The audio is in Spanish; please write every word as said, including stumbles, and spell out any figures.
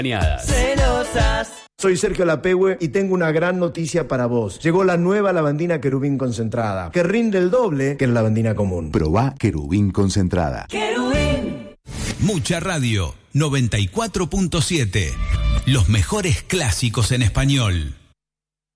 Celosas. Soy Sergio Lapehue y tengo una gran noticia para vos. Llegó la nueva lavandina Querubín concentrada, que rinde el doble que la lavandina común. Probá Querubín concentrada. Querubín. Mucha Radio, noventa y cuatro punto siete. Los mejores clásicos en español.